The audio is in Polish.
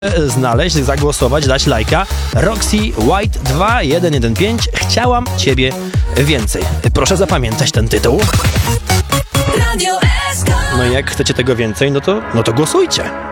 znaleźć, zagłosować, dać lajka. Roxy White 2115. Chciałam ciebie więcej. Proszę zapamiętać ten tytuł. No i jak chcecie tego więcej, no to głosujcie.